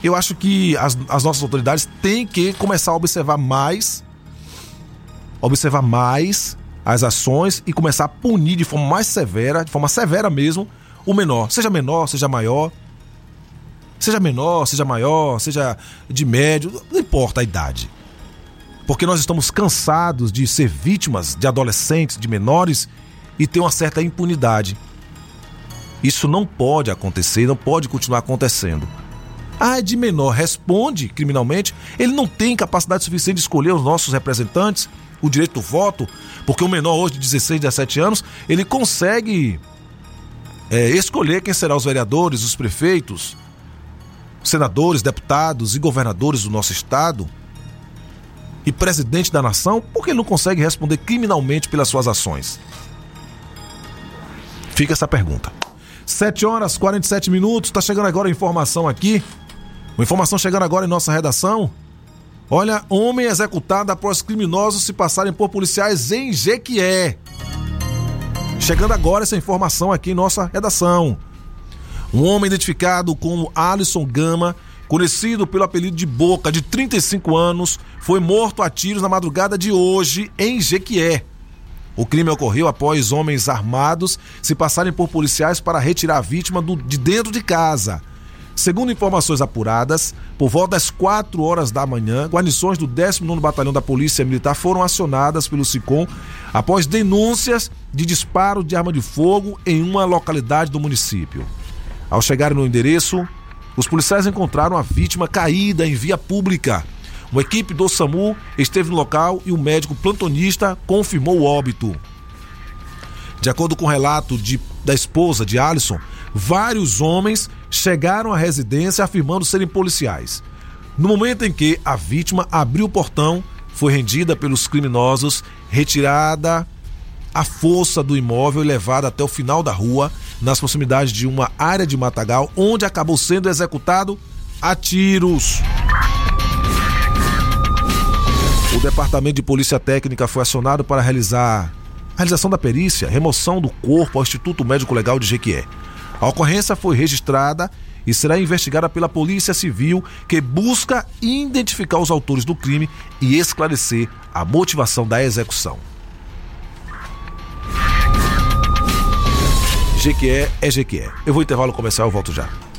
Eu acho que as nossas autoridades têm que começar a observar mais as ações e começar a punir de forma mais severa, de forma severa mesmo, o menor. Seja menor, seja maior, seja menor, seja maior, seja de médio, não importa a idade. Porque nós estamos cansados de ser vítimas de adolescentes, de menores e ter uma certa impunidade. Isso não pode acontecer, não pode continuar acontecendo. É de menor, responde criminalmente, ele não tem capacidade suficiente de escolher os nossos representantes, o direito do voto, porque o menor hoje de 16, 17 anos, ele consegue escolher quem serão os vereadores, os prefeitos, senadores, deputados e governadores do nosso estado e presidente da nação, porque ele não consegue responder criminalmente pelas suas ações. Fica essa pergunta. 7h47, tá chegando agora a informação aqui. Uma informação chegando agora em nossa redação. Olha, homem executado após criminosos se passarem por policiais em Jequié. Chegando agora essa informação aqui em nossa redação. Um homem identificado como Alisson Gama, conhecido pelo apelido de Boca, de 35 anos, foi morto a tiros na madrugada de hoje em Jequié. O crime ocorreu após homens armados se passarem por policiais para retirar a vítima de dentro de casa. Segundo informações apuradas, por volta das 4 horas da manhã, guarnições do 19º Batalhão da Polícia Militar foram acionadas pelo SICOM após denúncias de disparo de arma de fogo em uma localidade do município. Ao chegarem no endereço, os policiais encontraram a vítima caída em via pública. Uma equipe do SAMU esteve no local e o médico plantonista confirmou o óbito. De acordo com o relato da esposa de Alisson, vários homens chegaram à residência afirmando serem policiais. No momento em que a vítima abriu o portão, foi rendida pelos criminosos, retirada à força do imóvel e levada até o final da rua, nas proximidades de uma área de matagal, onde acabou sendo executado a tiros. O Departamento de Polícia Técnica foi acionado para a realização da perícia, remoção do corpo ao Instituto Médico Legal de Jequié. A ocorrência foi registrada e será investigada pela Polícia Civil, que busca identificar os autores do crime e esclarecer a motivação da execução. Jequié é Jequié. Eu vou intervalo comercial, eu volto já.